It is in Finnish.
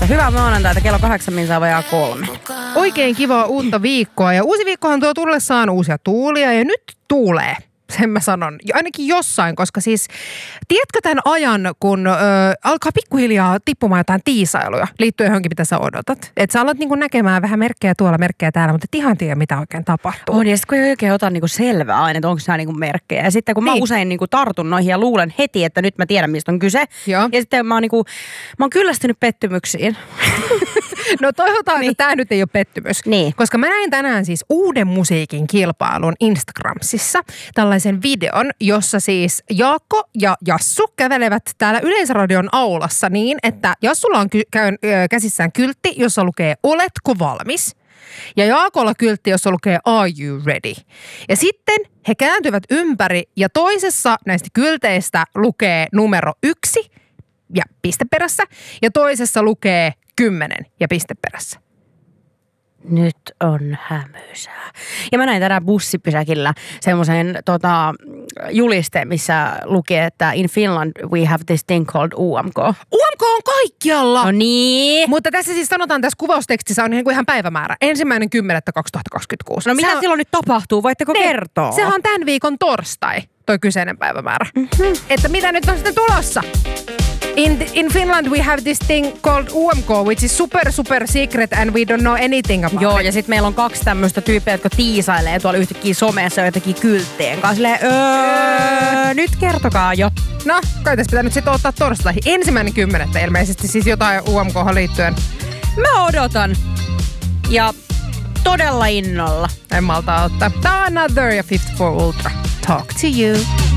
Hyvää maanantaita, kello 8:03. Oikein kivaa uutta viikkoa ja uusi viikkohan tuo tullessaan uusia tuulia ja nyt tuulee. Sen mä sanon. Ainakin jossain, koska siis, tiedätkö tämän ajan, kun alkaa pikkuhiljaa tippumaan jotain tiisailuja liittyen johonkin, mitä sä odotat? Että sä alat niinku näkemään vähän merkkejä tuolla, merkkejä täällä, mutta et ihan tiedä, mitä oikein tapahtuu. On, ja sitten kun ei oikein ota niinku selvää aina, että onko nämä niinku merkkejä. Ja sitten kun mä usein niinku tartun noihin ja luulen heti, että nyt mä tiedän, mistä on kyse. Joo. Ja sitten mä oon kyllästynyt pettymyksiin. No toivotaan, että tämä nyt ei ole pettymys. Niin. Koska mä näin tänään siis uuden musiikin kilpailun Instagramsissa tällaisen videon, jossa siis Jaakko ja Jassu kävelevät täällä Yleisradion aulassa niin, että Jassulla on käsissään kyltti, jossa lukee "Oletko valmis?" ja Jaakolla kyltti, jossa lukee "Are you ready?" Ja sitten he kääntyvät ympäri ja toisessa näistä kylteistä lukee numero 1 ja pisteperässä ja toisessa lukee 10 ja pisteperässä. Nyt on hämöisää. Ja mä näin tänään bussipysäkillä semmoisen julisteen, missä luki, että in Finland we have this thing called UMK. UMK on kaikkialla! No niin. Mutta tässä siis sanotaan, tässä kuvaustekstissä on ihan päivämäärä. 1.10.2026. No mitä silloin nyt tapahtuu? Voitteko kertoa? Sehän on tämän viikon torstai, toi kyseinen päivämäärä. Mm-hmm. Että mitä nyt on sitten tulossa? In Finland we have this thing called UMK, which is super secret and we don't know anything about Joo, it. ja sitten meillä on 2 tämmöistä tyyppiä, jotka tiisailee tuolla yhtäkkiä somessa jotenkin kylttien kanssa. Silleen, nyt kertokaa jo. No, kai tässä pitää nyt sitten ottaa torstaihin. 1.10. ilmeisesti siis jotain UMK:han liittyen. Mä odotan. Ja todella innolla. En malta ottaa. Tää on Another ja 54 Ultra. Talk to you.